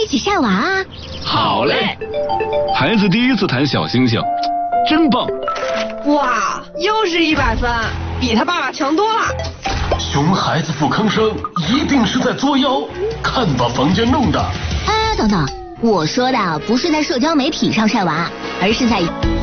一起晒娃啊？ 好嘞！孩子第一次弹小星星，真棒！ 哇，又是100分，比他爸爸强多了。 熊孩子不吭声，一定是在作妖。看把房间弄的！ 哎，等等，我说的不是在社交媒体上晒娃，而是在